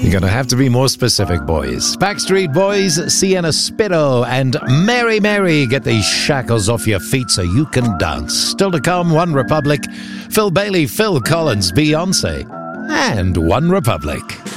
You're going to have to be more specific, boys. Backstreet Boys, Sienna Spitto, and Mary Mary, get these shackles off your feet so you can dance. Still to come, One Republic, Phil Bailey, Phil Collins, Beyonce, and One Republic.